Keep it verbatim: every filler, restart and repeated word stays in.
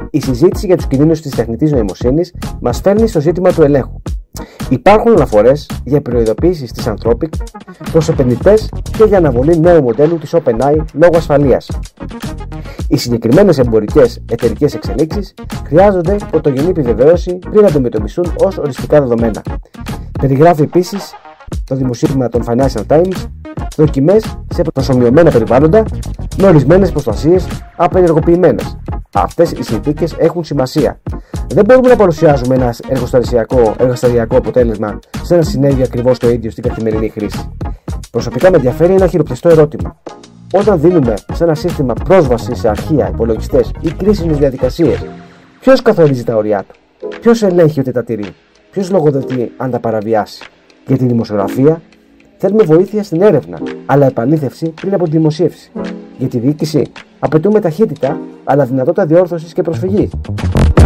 Η συζήτηση για τους κινδύνους της τεχνητής νοημοσύνης μας φέρνει στο ζήτημα του ελέγχου. Υπάρχουν αναφορές για προειδοποίησεις της Anthropic προς επενδυτές και για αναβολή νέου μοντέλου της OpenAI λόγω ασφαλείας. Οι συγκεκριμένες εμπορικές εταιρικές εξελίξεις χρειάζονται πρωτογενή επιβεβαίωση πριν αντιμετωπιστούν ως οριστικά δεδομένα. Περιγράφει επίσης το δημοσίευμα των Financial Times δοκιμές σε προσομοιωμένα περιβάλλοντα με ορισμένες προστασίες απενεργοποιημένες. Αυτές οι συνθήκες έχουν σημασία. Δεν μπορούμε να παρουσιάζουμε ένα εργοστασιακό, εργαστηριακό αποτέλεσμα σε ένα συνέδριο ακριβώς το ίδιο στην καθημερινή χρήση. Προσωπικά με ενδιαφέρει ένα χειροπιαστό ερώτημα. Όταν δίνουμε σε ένα σύστημα πρόσβαση σε αρχεία, υπολογιστές ή κρίσιμες διαδικασίες, ποιος καθορίζει τα όρια του, ποιος ελέγχει ότι τα τηρεί, ποιος λογοδοτεί αν τα παραβιάσει. Για τη δημοσιογραφία θέλουμε βοήθεια στην έρευνα, αλλά επαλήθευση πριν από τη δημοσίευση. Για τη διοίκηση απαιτούμε ταχύτητα, αλλά δυνατότητα διόρθωσης και προσφυγής.